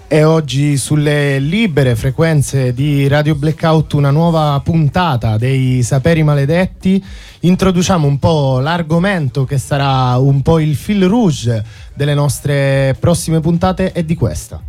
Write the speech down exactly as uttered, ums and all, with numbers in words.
E oggi sulle libere frequenze di Radio Blackout una nuova puntata dei Saperi Maledetti. Introduciamo un po' l'argomento che sarà un po' il fil rouge delle nostre prossime puntate e di questa.